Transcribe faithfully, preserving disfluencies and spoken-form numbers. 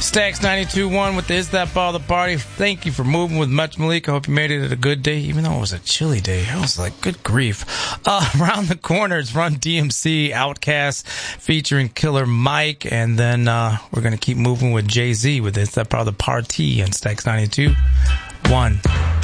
Stax ninety-two point one with the Is That Ball the Party. Thank you for moving with Much Malik. I hope you made it a good day, even though it was a chilly day. I was like, good grief. Uh, around the corner, it's Run D M C, Outkast, featuring Killer Mike. And then uh, we're going to keep moving with Jay-Z with Is That Ball the Party and Stax ninety-two point one.